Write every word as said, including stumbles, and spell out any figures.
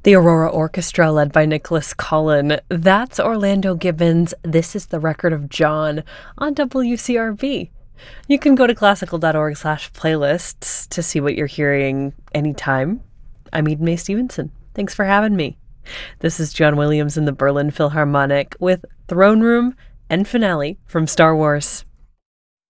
The Aurora Orchestra, led by Nicholas Collin. That's Orlando Gibbons' This is the Record of John on W C R B. You can go to classical.org slash playlists to see what you're hearing anytime. I'm Eden Mae Stevenson. Thanks for having me. This is John Williams and the Berlin Philharmonic with Throne Room and Finale from Star Wars.